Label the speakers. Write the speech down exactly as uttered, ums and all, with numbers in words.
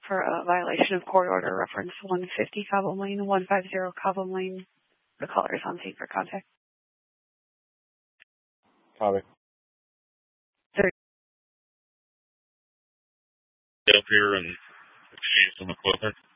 Speaker 1: for a violation of court order reference one fifty Cobham Lane, one fifty Cobham Lane. The caller is on tape for contact.
Speaker 2: Copy.
Speaker 1: Third.
Speaker 3: Up here and exchange some equipment.